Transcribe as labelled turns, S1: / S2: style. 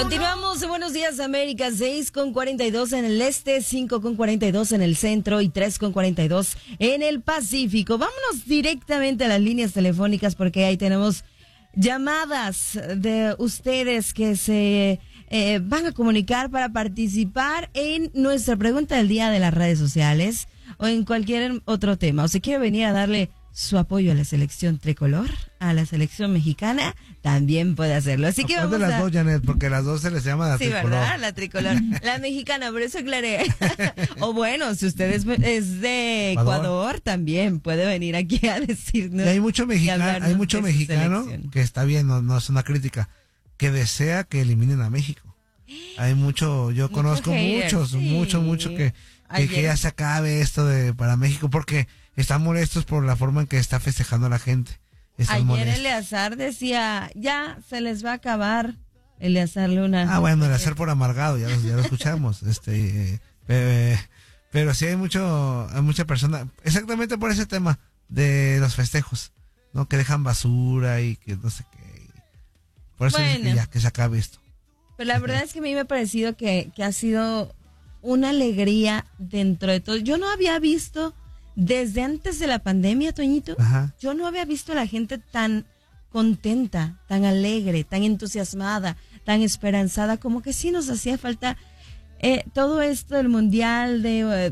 S1: Continuamos. Buenos días, América. 6:42 en el este, 5:42 en el centro y 3:42 en el Pacífico. Vámonos directamente a las líneas telefónicas porque ahí tenemos llamadas de ustedes que se van a comunicar para participar en nuestra pregunta del día de las redes sociales o en cualquier otro tema. O si quiere venir a darle su apoyo a la selección tricolor, a la selección mexicana, también puede hacerlo. Así que vamos
S2: de las dos, Janet, porque las dos se les llama la tricolor.
S1: Sí, ¿verdad? La tricolor. La mexicana, por eso aclaré. O bueno, si usted es de Ecuador, también puede venir aquí a decirnos.
S2: Y hay mucho mexicano que está bien, no es una crítica, que desea que eliminen a México. Hay yo conozco mucho que ya se acabe esto para México, porque están molestos por la forma en que está festejando la gente.
S1: Ayer Eleazar decía, ya se les va a acabar. Eleazar Luna.
S2: Bueno, Eleazar por amargado, ya lo escuchamos. Pero sí hay mucha persona, exactamente por ese tema de los festejos, ¿no? Que dejan basura y que no sé qué. Por eso es que ya que se acabe esto.
S1: Pero la verdad es que a mí me ha parecido que ha sido una alegría dentro de todo. Yo no había visto, desde antes de la pandemia, Toñito, yo no había visto a la gente tan contenta, tan alegre, tan entusiasmada, tan esperanzada, como que sí nos hacía falta todo esto del mundial, de